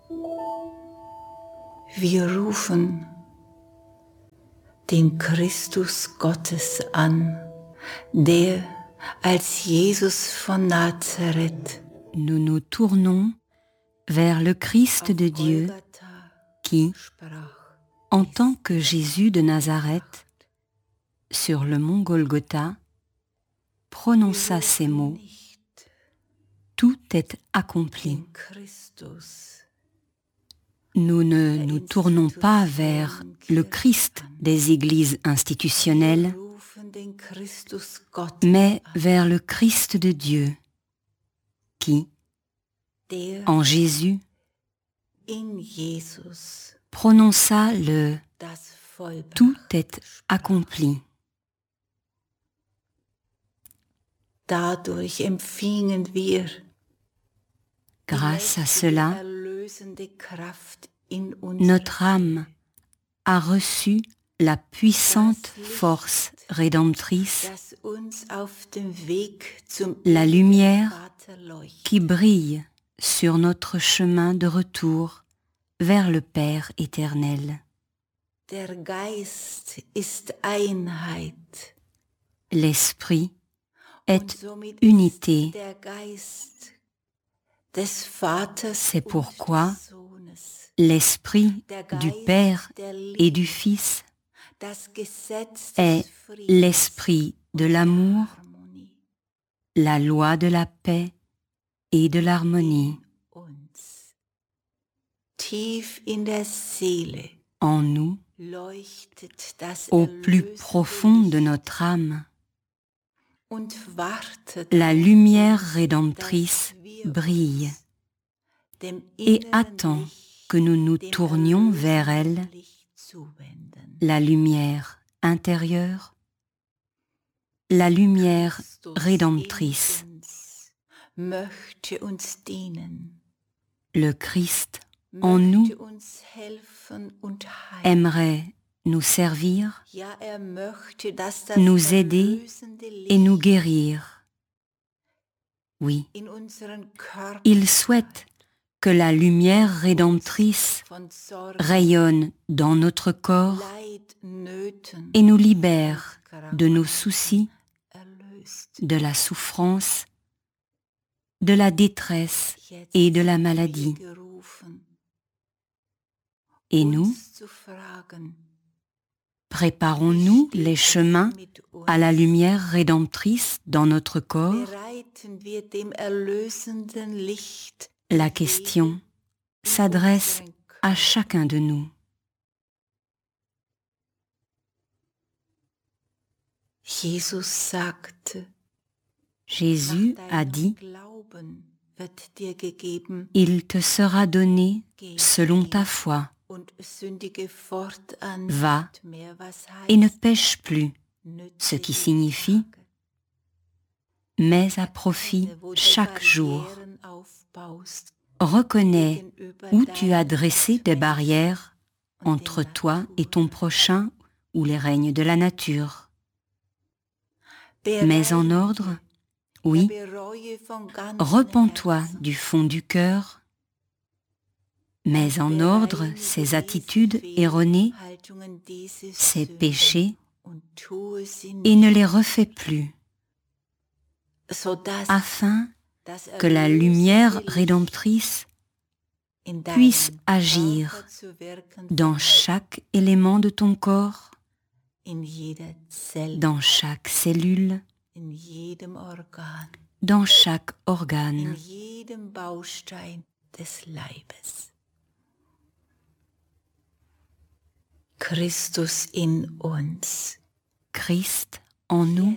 Wir rufen den Christus Gottes an, der als Jesus von Nazareth Nous nous tournons vers le Christ de Dieu qui, en tant que Jésus de Nazareth, sur le mont Golgotha, prononça ces mots: tout est accompli. Nous ne nous tournons pas vers le Christ des églises institutionnelles, mais vers le Christ de Dieu qui, en Jésus, prononça le « tout est accompli ». Grâce à cela, notre âme a reçu la puissante force rédemptrice, la lumière qui brille sur notre chemin de retour vers le Père éternel. L'Esprit est unité. C'est pourquoi l'Esprit du Père et du Fils est l'Esprit de l'amour, la loi de la paix et de l'harmonie. En nous, au plus profond de notre âme, la lumière rédemptrice brille et attend que nous nous tournions vers elle, la lumière intérieure, la lumière rédemptrice. Le Christ en nous aimerait nous servir, nous aider et nous guérir. Oui, il souhaite que la lumière rédemptrice rayonne dans notre corps et nous libère de nos soucis, de la souffrance, de la détresse et de la maladie. Et nous, préparons-nous les chemins à la lumière rédemptrice dans notre corps? La question s'adresse à chacun de nous. Jésus a dit: il te sera donné selon ta foi. Va et ne pêche plus, ce qui signifie mets à profit chaque jour. Reconnais où tu as dressé des barrières entre toi et ton prochain ou les règnes de la nature. Mets en ordre, oui, repens-toi du fond du cœur. Mets en ordre ces attitudes erronées, ces péchés, et ne les refais plus, afin que la lumière rédemptrice puisse agir dans chaque élément de ton corps, dans chaque cellule, dans chaque organe. Christus in uns. Christ en nous.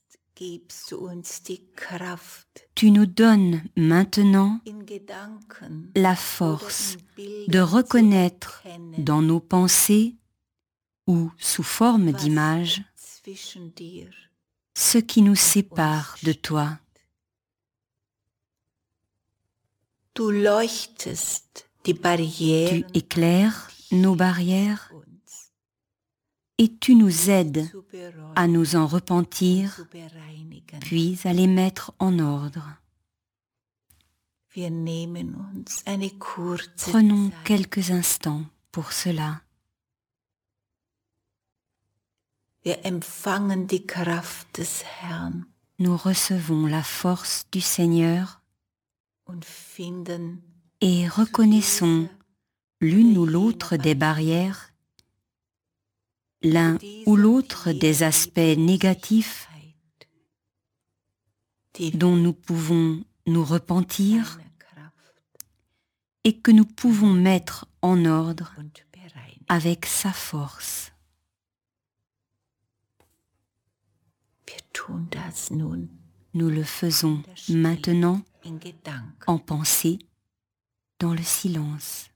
Tu nous donnes maintenant la force de reconnaître dans nos pensées ou sous forme d'images ce qui nous sépare de toi. Tu éclaires nos barrières et tu nous aides à nous en repentir, puis à les mettre en ordre. Wir nehmen uns eine kurze Prenons Zeit. quelques instants pour cela. Wir empfangen die Kraft des Herrn Nous recevons la force du Seigneur und finden et reconnaissons l'une ou l'autre des barrières, l'un ou l'autre des aspects négatifs dont nous pouvons nous repentir et que nous pouvons mettre en ordre avec sa force. Wir tun das nun Nous le faisons maintenant in Gedanken. en pensée, dans le silence.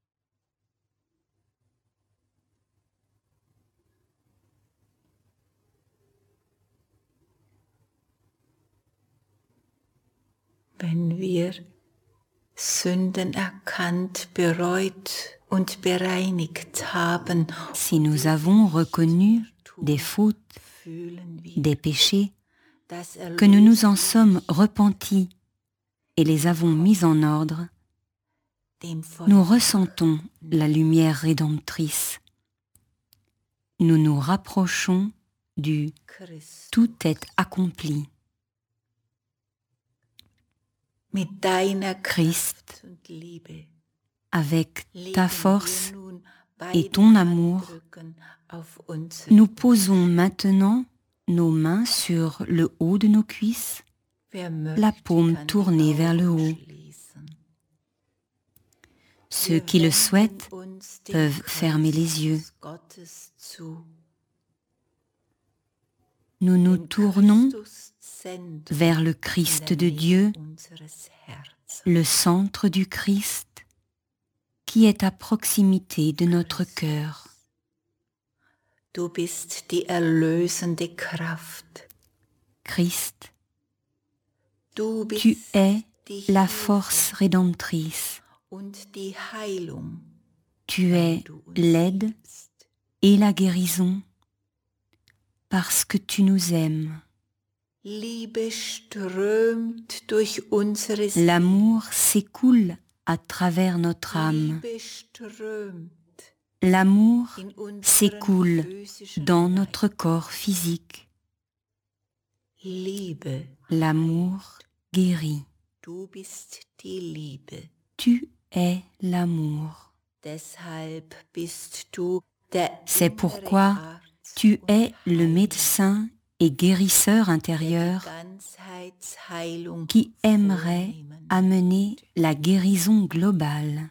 Wenn wir Sünden erkannt, bereut und bereinigt haben, Si nous avons reconnu des fautes, fühlen wir des péchés, das que nous nous en sommes repentis et les avons mis en ordre, dem nous von ressentons la lumière rédemptrice. Nous nous rapprochons du Christus. tout est accompli. Mit deiner Christ, Kraft und Liebe avec legen ta wir force nun et beide ton amour, Handrücken auf unsere nous posons maintenant nos mains sur le haut de nos cuisses, Wer la möchte, paume kann die tournée vers le Augen haut. schließen. Ceux Wir qui le wenden souhaitent uns dem peuvent fermer les yeux. Christus Gottes zu, Nous nous dem tournons Christuszentrum vers le in Christ der de Nähe Dieu, unseres Herzens. le centre du Christ, qui est à proximité de notre cœur. Du bist die erlösende Kraft. Christ, Du tu bist es die la Hilfe force rédemptrice. und die Heilung, Tu weil es du uns l'aide liebst. et la guérison, parce que tu nous aimes. Liebe strömt durch unsere Seele. L'amour s'écoule à travers notre âme. Liebe strömt L'amour in unseren s'écoule physischen dans Leib. notre corps physique. Liebe, L'amour guérit. du bist die Liebe. Tu es l'amour. Deshalb bist du der C'est innere pourquoi Arzt tu und es le Heiler, médecin et guérisseur der intérieur die Ganzheitsheilung qui aimerait vornehmen amener la guérison globale.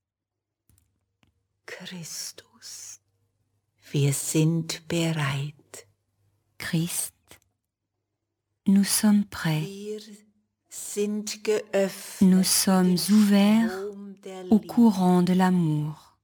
Christus, wir sind bereit. Christ, nous sommes prêts. Wir sind geöffnet Nous für sommes den ouverts Strom der au Liebe. courant de l'amour.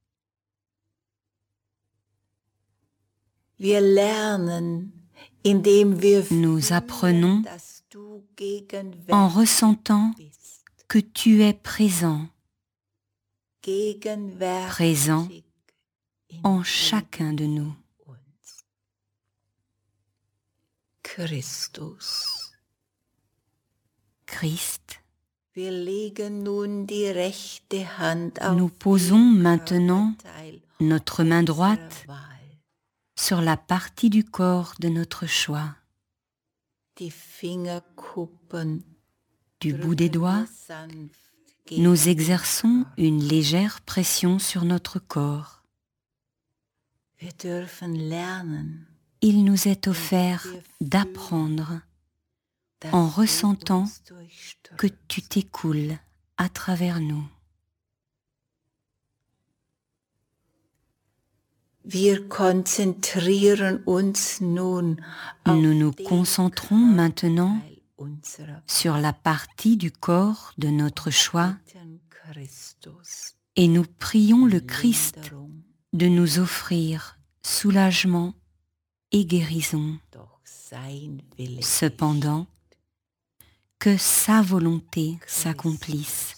Wir lernen, indem wir Nous fühlen, apprenons dass du gegenwärtig en ressentant bist. que tu es présent Gegenwärtig Présent in en jedem chacun de nous. uns. Christus, Christ, wir legen nun die rechte Hand auf nous posons den maintenant Körperteil notre main unserer droite Wahl. sur la partie du corps de notre choix. Die Fingerkuppen Du bout des drücken doigts, wir sanft nous gegen exerçons une légère pression sur notre corps. Wir dürfen lernen, Il nous est offert d'apprendre dass en du ressentant uns que durchströmst. tu t'écoules à travers nous. Wir konzentrieren uns nun auf Nous nous den concentrons maintenant Körperteil unserer sur la partie du corps de notre choix bitten Christus et nous prions le um Christ Linderung, de nous offrir soulagement et guérison. doch sein Wille Cependant, que sa volonté s'accomplisse.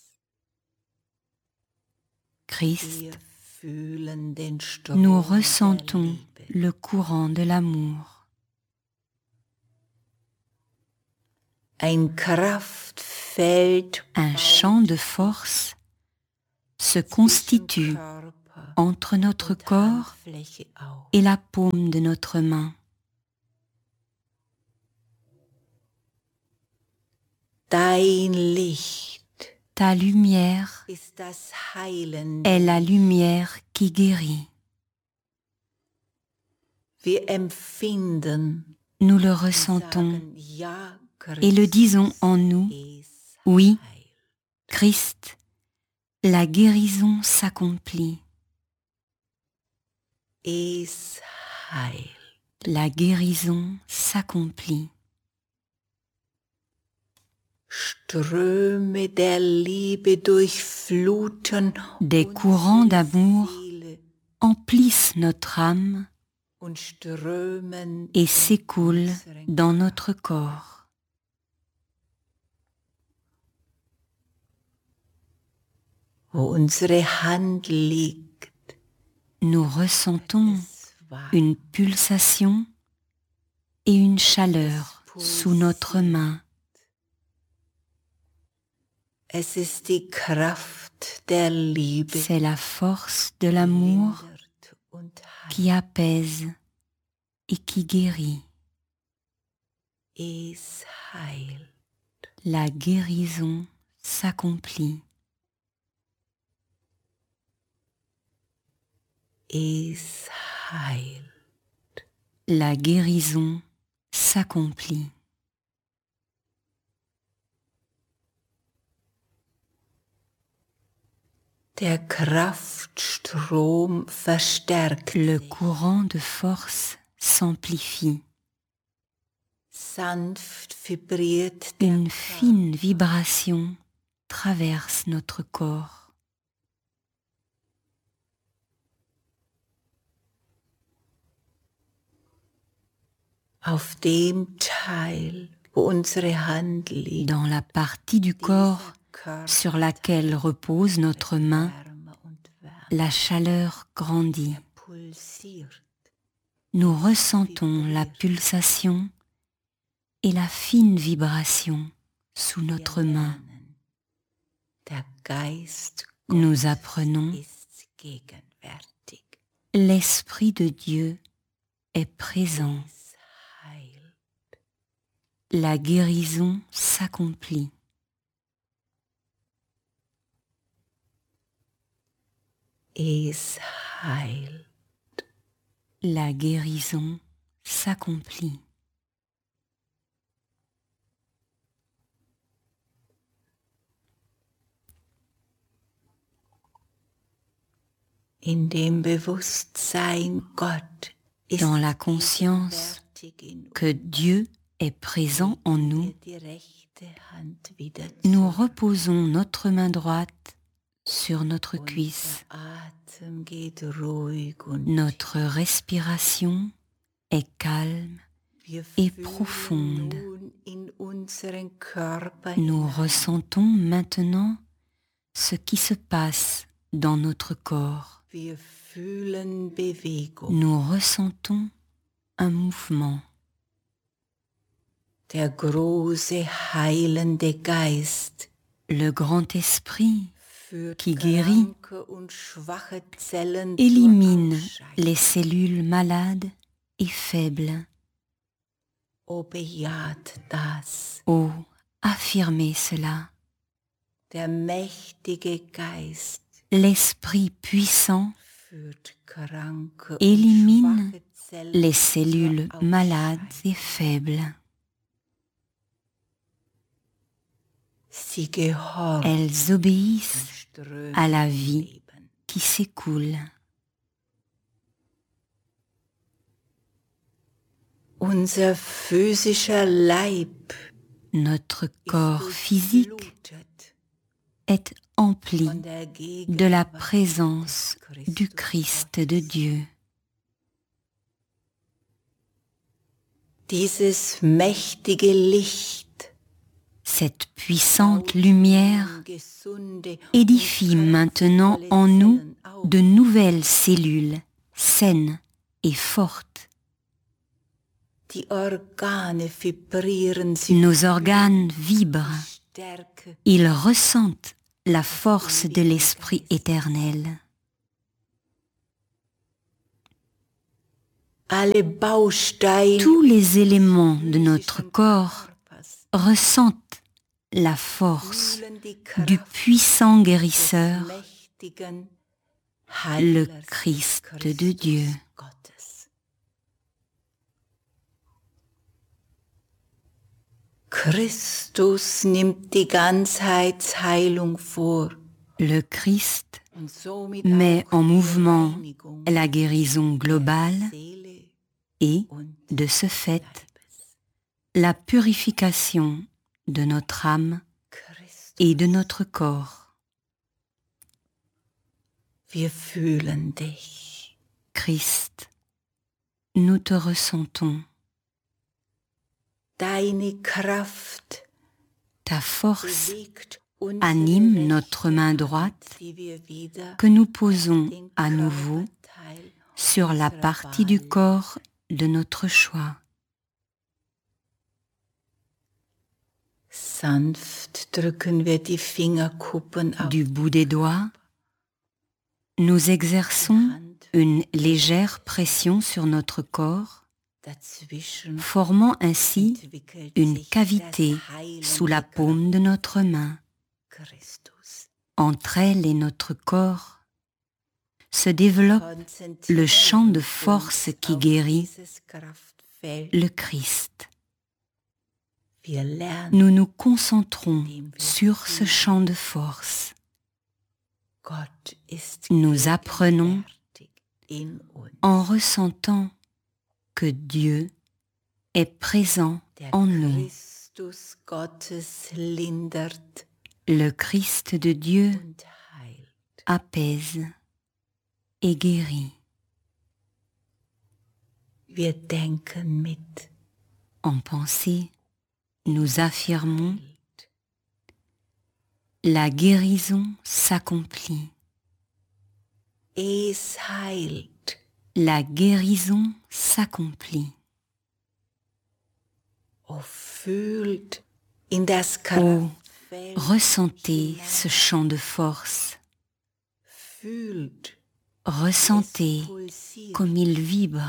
Christ, Wir fühlen den Strom nous der ressentons Liebe. le courant de l'amour. Ein kraftvolles Feld Un champ de force se constitue entre notre corps et la paume de notre main. Dein Licht Ta lumière ist das Heilende. est la lumière qui guérit. Wir empfinden, Nous le ressentons sagen, ja, et le disons en nous. Christus Oui, heilt. Christ, la guérison s'accomplit. Es heilt. La guérison s'accomplit. Ströme der Liebe durchfluten Des courants d'amour Seele emplissent notre âme und strömen et s'écoulent unseren dans notre corps. Wo unsere Hand liegt, Nous ressentons es war une pulsation et une chaleur sous notre main. es ist die Kraft der Liebe, C'est la force de l'amour lindert und heilt. qui apaise et qui guérit. Es heilt. La guérison s'accomplit. Es heilt. La guérison s'accomplit. Der Kraftstrom verstärkt Le sich. courant de force s'amplifie. Sanft vibriert der Une fine vibration traverse notre corps. auf dem Teil, wo unsere Hand liegt. Dans la partie du corps Körper sur laquelle repose notre main, Wärme und Wärme la chaleur grandit. pulsiert. Nous ressentons la pulsation et la fine vibration sous notre Wir main. lernen, der Geist Nous apprenons, ist gegenwärtig. l'Esprit de Dieu est présent. Es heilt. La guérison s'accomplit. Es heilt. La guérison s'accomplit. In dem Bewusstsein, Gott ist Dans la conscience gegenwärtig in que Dieu est présent en nous, uns, die rechte Hand wieder nous zurück. reposons notre main droite sur notre cuisse. Unser Atem geht ruhig und Notre respiration est calme. wir et fühlen profonde. nun in unseren Körper Nous hinein. ressentons maintenant ce qui se passe dans notre corps. Wir fühlen Bewegung. Nous ressentons un mouvement. Der große heilende Geist Le grand esprit führt qui guérit kranke und schwache Zellen élimine zur Ausscheidung. les cellules malades et faibles. O bejaht das. Oh, affirmez cela. Der mächtige Geist L'esprit puissant führt kranke élimine und schwache Zellen les zur cellules malades Ausscheidung. et faibles. Sie gehorchen Elles obéissent strömen à la vie Leben. qui s'écoule. Unser physischer Leib Notre ist corps physique durchflutet est empli von der de la Gegenwart présence des du Christus Christ de Gottes. Dieu. Dieses mächtige Licht Cette puissante lumière gesunde édifie und maintenant kraftvolle en nous Zellen auf. de nouvelles cellules saines et fortes. Die Organe vibrieren, sie Nos organes vibrent stärken Ils ressentent la force de l'Esprit éternel. Tous les éléments de notre corps ressentent la force du puissant guérisseur, le Christ de Dieu. Christus nimmt die Ganzheitsheilung vor. Le Christ met en mouvement la guérison globale et, de ce fait, la purification de notre âme et de notre corps. Wir fühlen dich. Christ, nous te ressentons. Deine Kraft Ta force bewegt unsere anime notre main droite die wir wieder que nous posons den à nouveau Körperteil sur la partie du corps de notre choix. sanft drücken wir die Fingerkuppen auf. Du bout des doigts, nous exerçons une légère pression sur notre corps, Dazwischen formant ainsi entwickelt une sich cavité das heilende sous la Kraft paume de notre main. Christus. Entre elle et notre corps se développe le champ de force qui guérit, le Christ. Wir lernen, Nous nous concentrons sur ce champ de force. Gott ist Nous apprenons gegenwärtig in uns. en ressentant que Dieu est présent Der en nous. Christus Gottes lindert Le Christ de Dieu und heilt. apaise et guérit. Wir denken mit. En pensée, nous affirmons la guérison s'accomplit. Es heilt. La guérison s'accomplit. Oh, fühlt in das Oh, Kraftfeld. ressentez ce champ de force. Fühlt Ressentez es pulsiert. comme il vibre.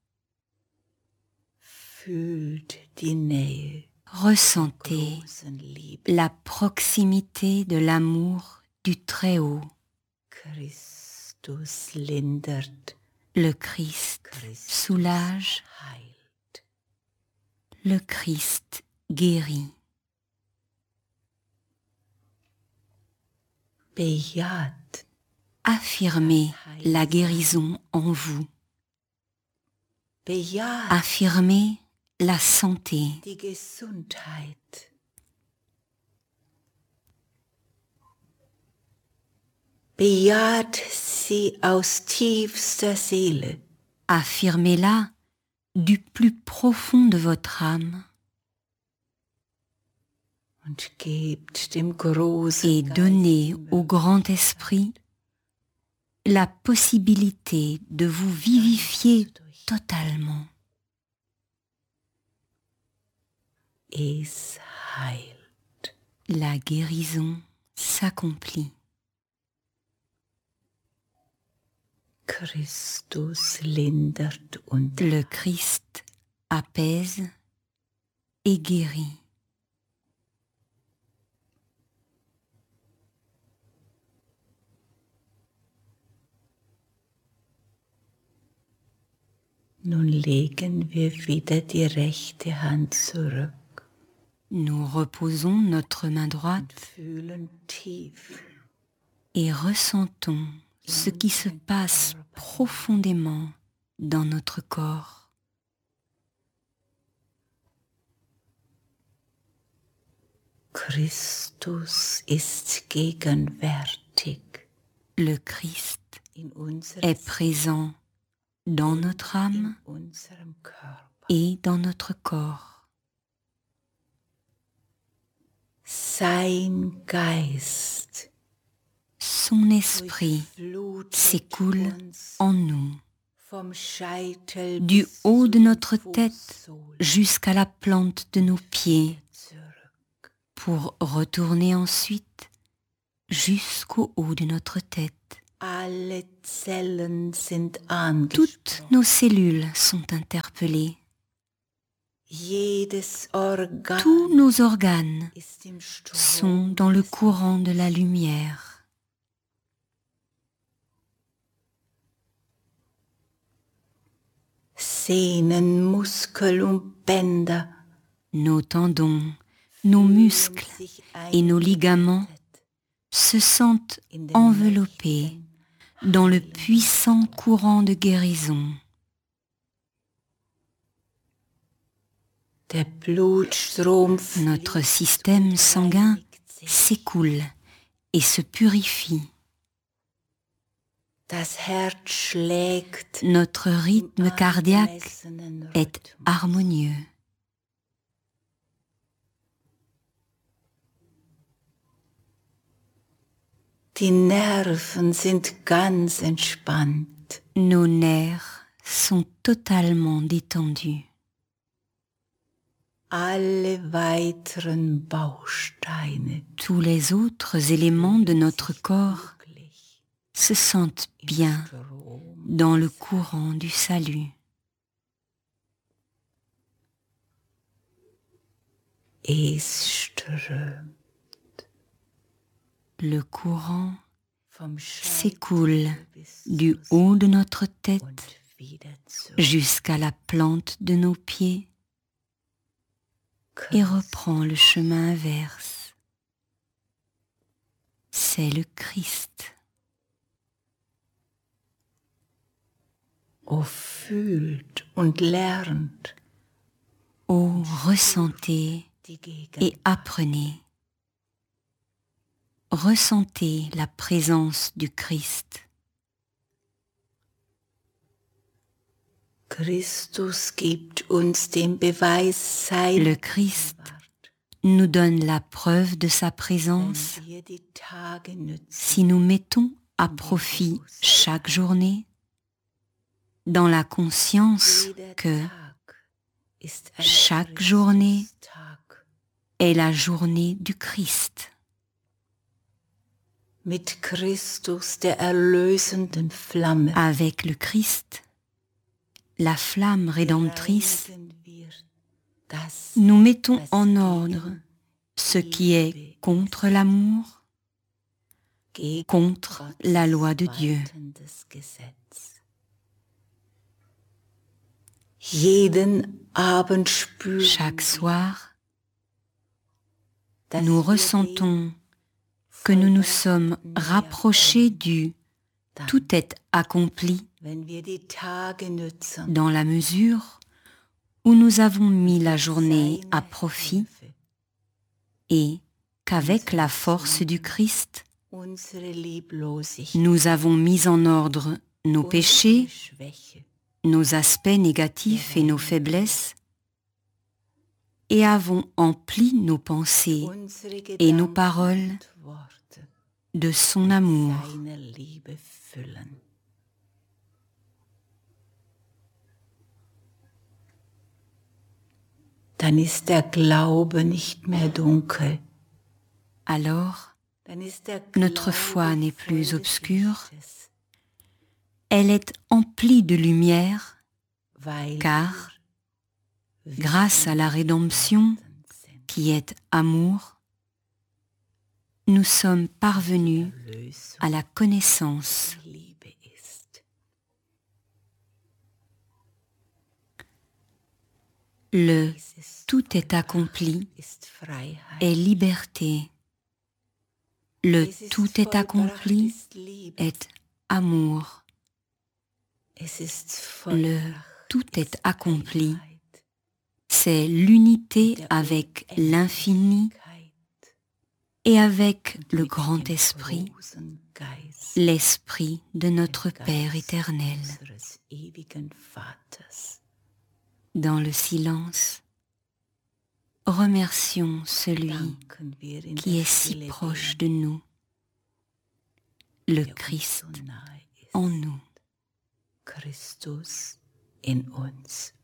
Fühlt die Nähe Ressentez großen Liebe. la proximité de l'amour du Très-Haut. Christus lindert. Le Christ soulage, Heilt. le Christ guérit. Bejaht Affirmez la guérison en vous. Bejaht Affirmez la santé. die Gesundheit. Bejaht sie aus tiefster Seele. Affirmez-la du plus profond de votre âme Und gebt dem großen et donnez Geist au grand esprit la possibilité de vous vivifier totalement. Es heilt. La guérison s'accomplit. Christus lindert und Le Christ apaise et guérit. nun legen wir wieder die rechte Hand zurück Nous reposons notre main und droite fühlen tief et ressentons ce qui se passe profondément dans notre corps. Christus ist gegenwärtig Le Christ in unserem est présent dans notre âme in unserem Körper. et dans notre corps. Sein Geist Son esprit durchflutet s'écoule uns en nous, vom Scheitel du bis haut zu de den notre tête Fußsohlen jusqu'à la plante de nos pieds, zurück. pour retourner ensuite jusqu'au haut de notre tête. Alle Zellen sind Toutes angesprochen. nos cellules sont interpellées. Jedes Organ Tous nos organes ist im Strom sont dans le des courant de la lumière. Sehnen, Muskel und Bänder Nos tendons, nos muscles sich et nos ligaments se sentent enveloppés dans le puissant courant de guérison. Der Blutstrom Notre système sanguin s'écoule et se purifie. Das Herz schlägt Notre rythme cardiaque angemessenen est Rhythmus. harmonieux. Die Nerven sind ganz entspannt. Nos nerfs sont totalement détendus. Alle weiteren Bausteine Tous les autres éléments de notre corps glücklich se sentent bien Strom. dans le courant du salut. Es strömt Le courant vom s'écoule Scheitel bis du zur haut de notre tête und wieder zurück. jusqu'à la plante de nos pieds et reprend le chemin inverse. C'est le Christ. O fühlt und lernt Ô ressentez die Gegenwart. et apprenez. Ressentez la présence du Christ. Christus gibt uns den Beweis seiner Le Christ Gegenwart, nous donne la preuve de sa présence wenn wir die Tage nützen. si nous mettons à profit chaque journée dans la conscience Jeder que Tag ist ein chaque journée Christustag. est la journée du Christ. Mit Christus, der erlösenden Flamme, Avec le Christ, la flamme rédemptrice, reinigen wir das, nous mettons was en gegen ordre ce qui est contre l'amour, gegen contre Gottes la loi de Dieu. waltendes Gesetz. Jeden Abend spüren Chaque wir, soir, dass nous wir ressentons den que nous nous vollbrachten sommes näher rapprochés kommen, du dann, tout est accompli wenn wir die Tage nützen, dans la mesure où nous avons mis la journée à seine profit Hilfe, et qu'avec la force du Christ, unsere Lieblosigkeit, nous avons mis en ordre nos péchés, unsere Schwäche, nos aspects négatifs et nos faiblesses, et avons empli nos pensées unsere et nos Gedanken paroles und Worte de son amour. seiner Liebe füllen. Dann ist der Glaube nicht mehr dunkel. Alors, Dann ist der notre Glaube foi n'est plus voll des obscure, Lichtes, elle est emplie de lumière, weil car, wir grâce à la rédemption wissend sind, qui est amour, nous sommes parvenus Erlösung à la connaissance. Liebe ist. Le Dieses tout est accompli ist Freiheit. est liberté. Le Es ist tout est vollbracht accompli ist Liebe. est amour. Es ist Le vollbracht tout est ist accompli, Einheit. c'est l'unité Der avec l'infini Unendlichkeit et avec und le mit grand dem esprit, großen Geist l'esprit de notre dem Père Geist éternel. unseres ewigen Vaters. Dans le silence, remercions celui Danken wir in qui der est si Stille proche dem, de nous, le der uns Christ so nahe ist. en nous. Christus in uns.